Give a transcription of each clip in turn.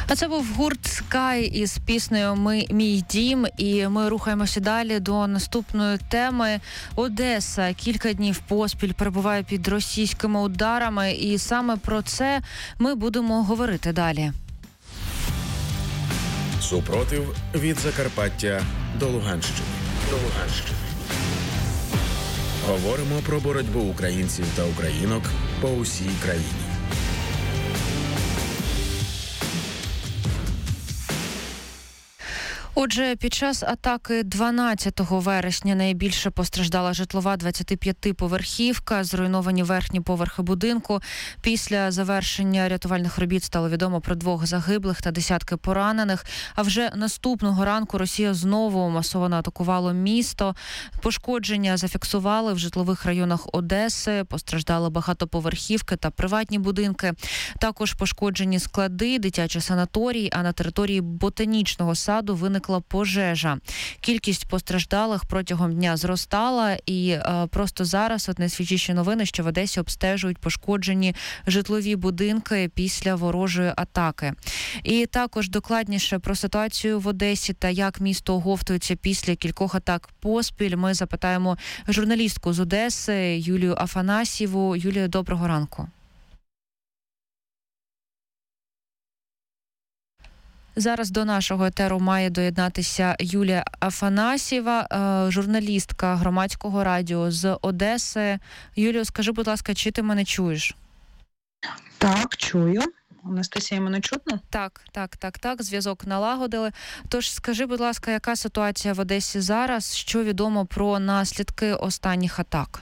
А це був гурт Скай із піснею «Мій дім». І ми рухаємося далі до наступної теми. Одеса кілька днів поспіль перебуває під російськими ударами. І саме про це ми будемо говорити далі. Супротив від Закарпаття до Луганщини. Говоримо про боротьбу українців та українок по усій країні. Отже, під час атаки 12 вересня найбільше постраждала житлова 25-поверхівка, зруйновані верхні поверхи будинку. Після завершення рятувальних робіт стало відомо про 2 загиблих та десятки поранених. А вже наступного ранку Росія знову масово атакувала місто. Пошкодження зафіксували в житлових районах Одеси, постраждали багатоповерхівки та приватні будинки. Також пошкоджені склади, дитячі санаторії, а на території ботанічного саду виникла пожежа. Кількість постраждалих протягом дня зростала, і просто зараз найсвіжіші новини, що в Одесі обстежують пошкоджені житлові будинки після ворожої атаки. І також докладніше про ситуацію в Одесі та як місто оговтується після кількох атак поспіль ми запитаємо журналістку з Одеси Юлію Афанасьєву. Юлія, доброго ранку. Зараз до нашого етеру має доєднатися Юлія Афанасьєва, журналістка громадського радіо з Одеси. Юлію, скажи, будь ласка, чи ти мене чуєш? Так, чую. Анастасія, мене чутно? Так. Зв'язок налагодили. Тож скажи, будь ласка, яка ситуація в Одесі зараз? Що відомо про наслідки останніх атак?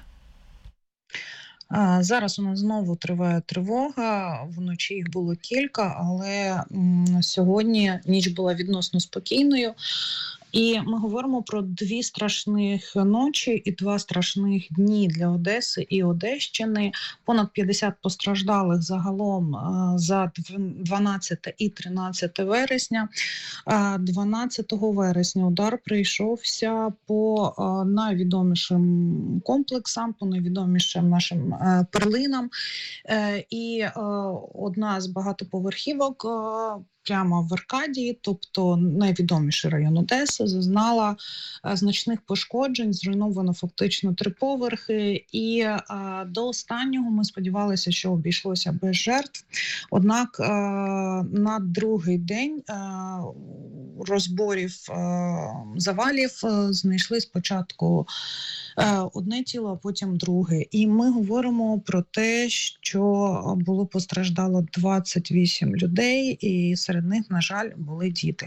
Зараз у нас знову триває тривога, вночі їх було кілька, але сьогодні ніч була відносно спокійною. І ми говоримо про 2 страшних ночі і 2 страшних дні для Одеси і Одещини. Понад 50 постраждалих загалом за 12 і 13 вересня. 12 вересня удар прийшовся по найвідомішим комплексам, по найвідомішим нашим перлинам. І одна з багатоповерхівок прямо в Аркадії, тобто найвідоміший район Одеси, зазнала значних пошкоджень, зруйновано фактично 3 поверхи, і до останнього ми сподівалися, що обійшлося без жертв. Однак на другий день розборів завалів знайшли спочатку одне тіло, а потім друге. І ми говоримо про те, що було постраждало 28 людей, і серед них, на жаль, були діти.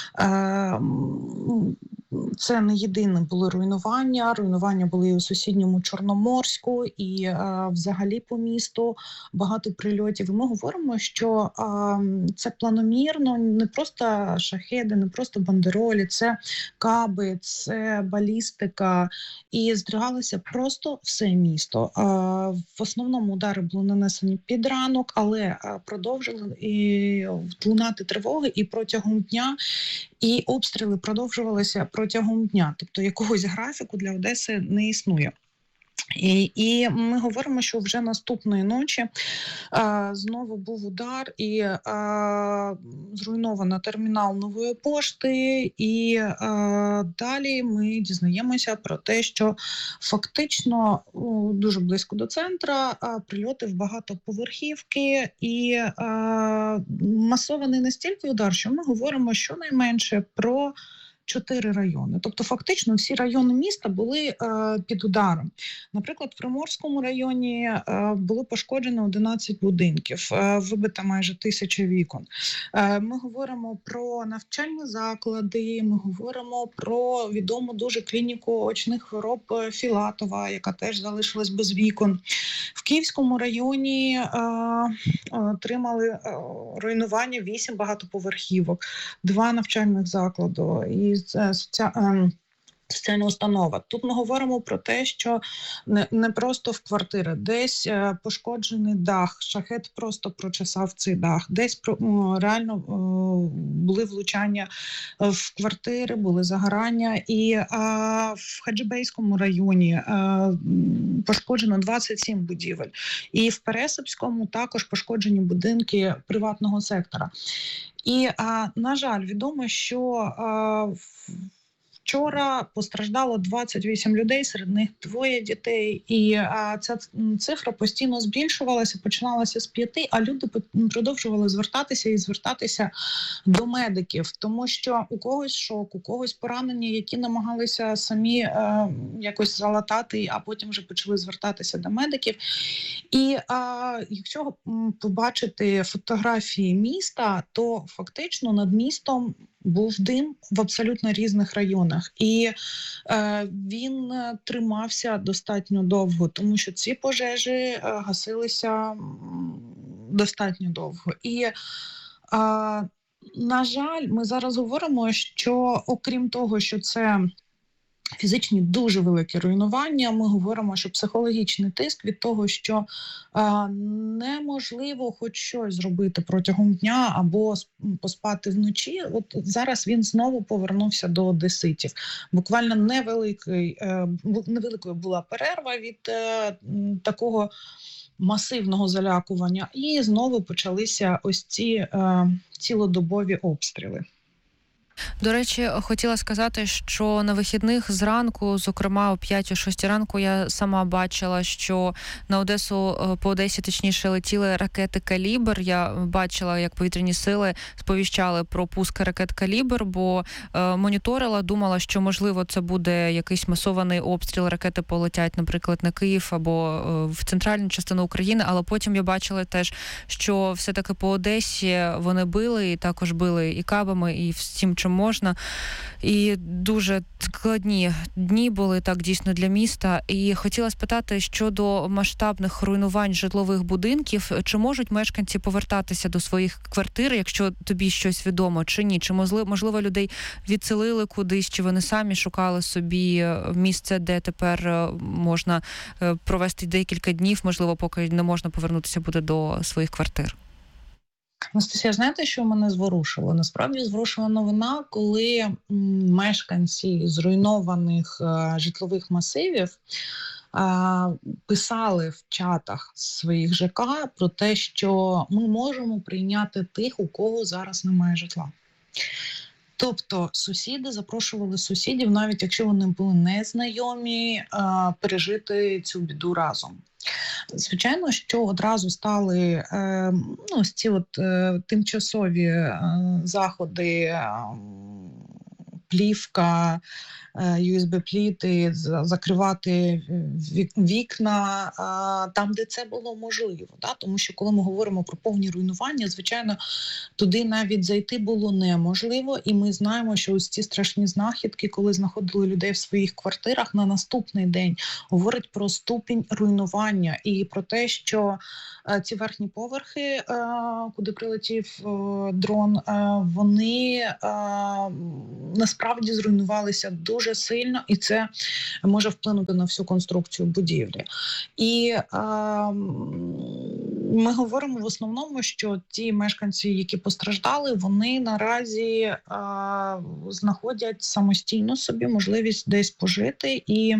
Це не єдине були руйнування. Руйнування були і у сусідньому Чорноморську, і взагалі по місту багато прильотів. І ми говоримо, що це планомірно, не просто шахеди, не просто бандеролі, це каби, це балістика. І здригалося просто все місто. В основному удари були нанесені під ранок, але продовжили і лунати тривоги і протягом дня, і обстріли продовжувалися протягом дня. Тобто якогось графіку для Одеси не існує. І ми говоримо, що вже наступної ночі знову був удар і зруйновано термінал Нової пошти. І далі ми дізнаємося про те, що фактично дуже близько до центра прильоти в багатоповерхівки і масований настільки удар, що ми говоримо щонайменше про 4 райони. Тобто фактично всі райони міста були під ударом. Наприклад, в Приморському районі було пошкоджено 11 будинків, вибито майже 1000 вікон. Ми говоримо про навчальні заклади, ми говоримо про відому дуже клініку очних хвороб Філатова, яка теж залишилась без вікон. В Київському районі отримали руйнування 8 багатоповерхівок, 2 навчальних заклади. І соціальна установа. Тут ми говоримо про те, що не просто в квартири, десь пошкоджений дах, шахет просто прочесав цей дах, десь реально були влучання в квартири, були загорання. І в Хаджибейському районі пошкоджено 27 будівель. І в Пересипському також пошкоджені будинки приватного сектора. І, на жаль, відомо, що вчора постраждало 28 людей, серед них 2 дітей, і ця цифра постійно збільшувалася, починалася з 5, а люди продовжували звертатися до медиків, тому що у когось шок, у когось поранення, які намагалися самі якось залатати, а потім вже почали звертатися до медиків. І якщо побачити фотографії міста, то фактично над містом був дим в абсолютно різних районах. І він тримався достатньо довго, тому що ці пожежі гасилися достатньо довго. І, на жаль, ми зараз говоримо, що окрім того, що це фізичні дуже великі руйнування, ми говоримо, що психологічний тиск від того, що неможливо хоч щось зробити протягом дня або поспати вночі. От зараз він знову повернувся до одеситів. Буквально невеликою була перерва від такого масивного залякування, і знову почалися ось ці цілодобові обстріли. До речі, хотіла сказати, що на вихідних зранку, зокрема о 5-6 ранку, я сама бачила, що на Одесу, по Одесі, точніше, летіли ракети «Калібр». Я бачила, як повітряні сили сповіщали про пуск ракет «Калібр», бо моніторила, думала, що, можливо, це буде якийсь масований обстріл, ракети полетять, наприклад, на Київ або в центральну частину України, але потім я бачила теж, що все-таки по Одесі вони били, і також били і кабами, і всім, чим можна. І дуже складні дні були так дійсно для міста. І хотіла спитати щодо масштабних руйнувань житлових будинків. Чи можуть мешканці повертатися до своїх квартир, якщо тобі щось відомо, чи ні? Чи можливо людей відселили кудись, чи вони самі шукали собі місце, де тепер можна провести декілька днів, можливо, поки не можна повернутися буде до своїх квартир? Анастасія, знаєте, що мене зворушило? Насправді зворушила новина, коли мешканці зруйнованих житлових масивів писали в чатах своїх ЖК про те, що ми можемо прийняти тих, у кого зараз немає житла. Тобто сусіди запрошували сусідів, навіть якщо вони були незнайомі, пережити цю біду разом. Звичайно, що одразу стали ось ці тимчасові заходи, плівка, USB-пліти, закривати вікна там, де це було можливо. Да? Тому що коли ми говоримо про повні руйнування, звичайно, туди навіть зайти було неможливо. І ми знаємо, що ось ці страшні знахідки, коли знаходили людей в своїх квартирах, на наступний день говорить про ступінь руйнування і про те, що ці верхні поверхи, куди прилетів дрон, вони насправді зруйнувалися дуже сильно, і це може вплинути на всю конструкцію будівлі. І ми говоримо в основному, що ті мешканці, які постраждали, вони наразі знаходять самостійно собі можливість десь пожити. І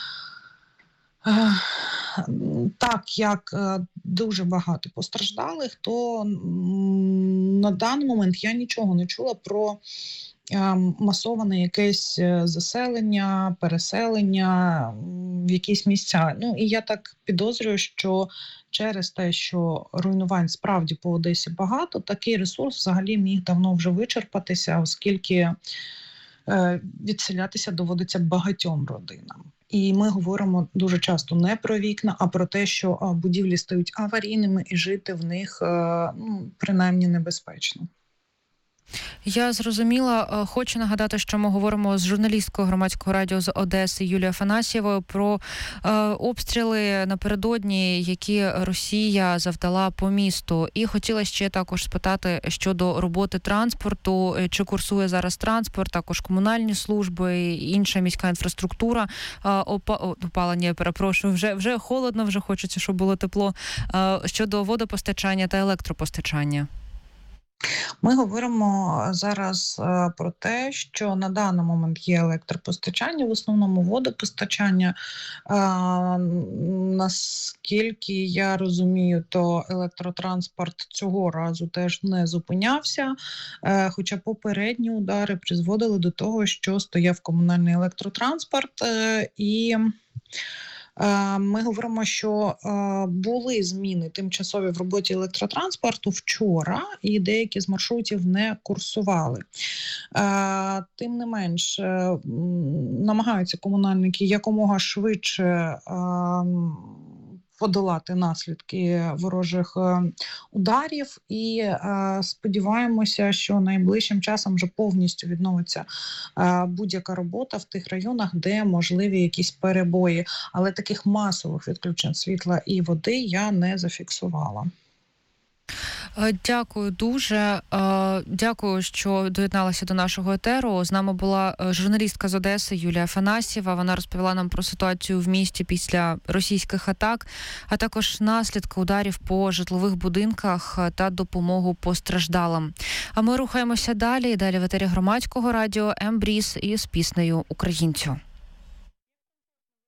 так як дуже багато постраждалих, то на даний момент я нічого не чула про масоване якесь заселення, переселення в якісь місця. Ну і я так підозрюю, що через те, що руйнувань справді по Одесі багато, такий ресурс взагалі міг давно вже вичерпатися, оскільки відселятися доводиться багатьом родинам. І ми говоримо дуже часто не про вікна, а про те, що будівлі стають аварійними і жити в них принаймні небезпечно. Я зрозуміла. Хочу нагадати, що ми говоримо з журналісткою громадського радіо з Одеси Юлією Афанасьєвою про обстріли напередодні, які Росія завдала по місту. І хотіла ще також спитати щодо роботи транспорту. Чи курсує зараз транспорт, також комунальні служби, інша міська інфраструктура, опалення, перепрошую, вже холодно, вже хочеться, щоб було тепло. Щодо водопостачання та електропостачання. Ми говоримо зараз про те, що на даний момент є електропостачання, в основному водопостачання. Наскільки я розумію, то електротранспорт цього разу теж не зупинявся, хоча попередні удари призводили до того, що стояв комунальний електротранспорт і... Ми говоримо, що були зміни тимчасові в роботі електротранспорту вчора, і деякі з маршрутів не курсували. Тим не менш, намагаються комунальники якомога швидше подолати наслідки ворожих ударів і сподіваємося, що найближчим часом вже повністю відновиться будь-яка робота в тих районах, де можливі якісь перебої. Але таких масових відключень світла і води я не зафіксувала. Дякую дуже. Дякую, що доєдналася до нашого етеру. З нами була журналістка з Одеси Юлія Афанасьєва. Вона розповіла нам про ситуацію в місті після російських атак, а також наслідки ударів по житлових будинках та допомогу постраждалим. А ми рухаємося далі. Далі в етері громадського радіо М-Бріз із піснею «Українцю».